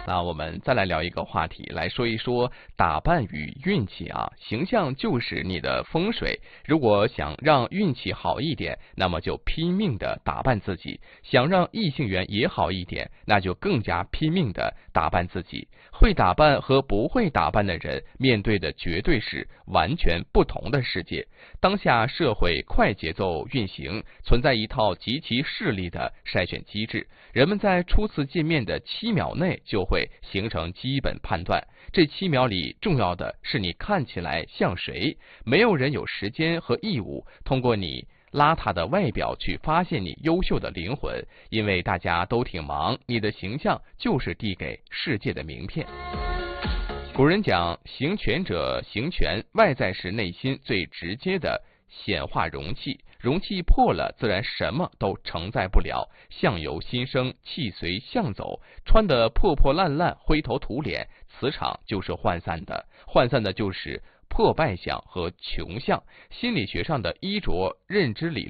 那我们再来聊一个话题，来说一说打扮与运气啊。形象就是你的风水，如果想让运气好一点，那么就拼命的打扮自己；想让异性缘也好一点，那就更加拼命的打扮自己。会打扮和不会打扮的人面对的绝对是完全不同的世界。当下社会快节奏运行，存在一套极其势利的筛选机制，人们在初次见面的7秒内就会形成基本判断。这7秒里，重要的是你看起来像谁。没有人有时间和义务通过你邋遢的外表去发现你优秀的灵魂，因为大家都挺忙，你的形象就是递给世界的名片。古人讲，行权者行权，外在是内心最直接的显化容器，容器破了，自然什么都承载不了。相由心生，气随相走，穿得破破烂烂，灰头土脸，磁场就是涣散的，涣散的就是破败相和穷相。心理学上的衣着认知理论